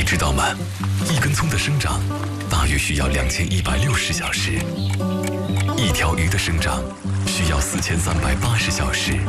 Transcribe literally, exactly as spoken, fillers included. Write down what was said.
知道吗？一根葱的生长大约需要两千一百六十小时，一条鱼的生长需要四千三百八十小时。